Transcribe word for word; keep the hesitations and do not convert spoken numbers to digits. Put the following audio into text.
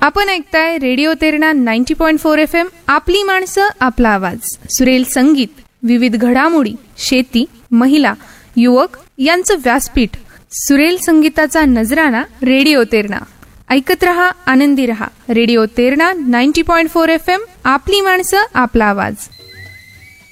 आपण ऐकताय radio Terna ninety point four F M. आपली माणसं आपला आवाज. सुरेल संगीत, विविध घडामोडी, शेती, महिला, युवक यांचं व्यासपीठ. सुरेल संगीताचा नजराणा रेडिओ तेरणा. ऐकत रहा, आनंदी रहा. Radio Terna ninety point four F M. आपली माणसं आपला आवाज.